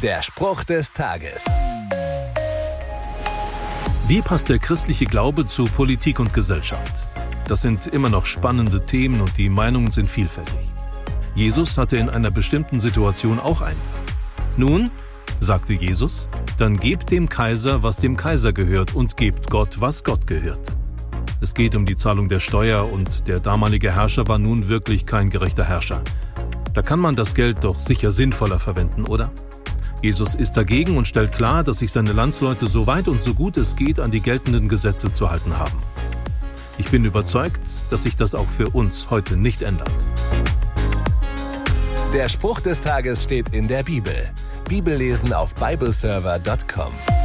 Der Spruch des Tages. Wie passt der christliche Glaube zu Politik und Gesellschaft? Das sind immer noch spannende Themen und die Meinungen sind vielfältig. Jesus hatte in einer bestimmten Situation auch einen. Nun, sagte Jesus, dann gebt dem Kaiser, was dem Kaiser gehört, und gebt Gott, was Gott gehört. Es geht um die Zahlung der Steuer und der damalige Herrscher war nun wirklich kein gerechter Herrscher. Da kann man das Geld doch sicher sinnvoller verwenden, oder? Jesus ist dagegen und stellt klar, dass sich seine Landsleute so weit und so gut es geht an die geltenden Gesetze zu halten haben. Ich bin überzeugt, dass sich das auch für uns heute nicht ändert. Der Spruch des Tages steht in der Bibel. Bibellesen auf bibleserver.com.